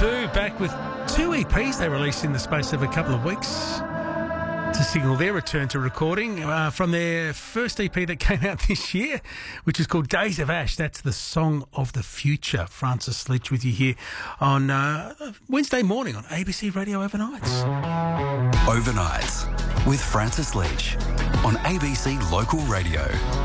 U2 back with 2 EPs they released in the space of a couple of weeks to signal their return to recording from their first EP that came out this year, which is called Days of Ash. That's the song of the future. Francis Leach with you here on Wednesday morning on ABC Radio Overnights. Overnights with Francis Leach on ABC Local Radio.